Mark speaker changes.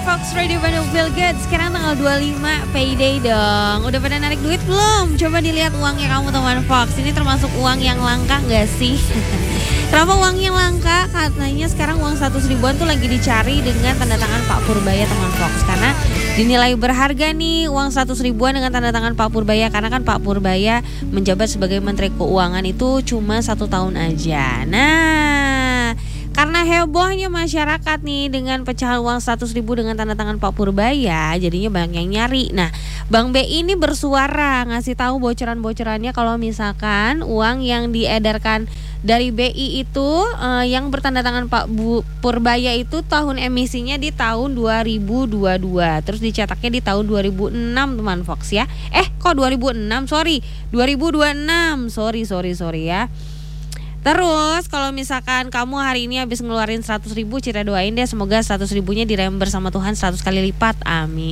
Speaker 1: Fox Radio Bandung Feel Good. Sekarang tanggal 25 payday dong. Udah pada narik duit belum? Coba dilihat uangnya kamu teman Fox. Ini termasuk uang yang langka gak sih? Kenapa uang yang langka? Katanya sekarang uang 100 ribuan tuh lagi dicari dengan tanda tangan Pak Purbaya teman Fox. Karena dinilai berharga nih uang 100 ribuan dengan tanda tangan Pak Purbaya. Karena kan Pak Purbaya menjabat sebagai Menteri Keuangan itu cuma 1 tahun aja. Nah, karena hebohnya masyarakat nih dengan pecahan uang 100 ribu dengan tanda tangan Pak Purbaya, jadinya banyak yang nyari. Nah, Bank BI ini bersuara ngasih tahu bocoran-bocorannya kalau misalkan uang yang diedarkan dari BI itu yang bertanda tangan Pak Purbaya itu tahun emisinya di tahun 2022. Terus dicetaknya di tahun 2006 teman Fox ya. Kok 2006? Sorry, 2026. Sorry ya. Terus kalau misalkan kamu hari ini habis ngeluarin 100 ribu, Citra doain deh semoga 100 ribunya direimburse sama Tuhan 100 kali lipat, amin.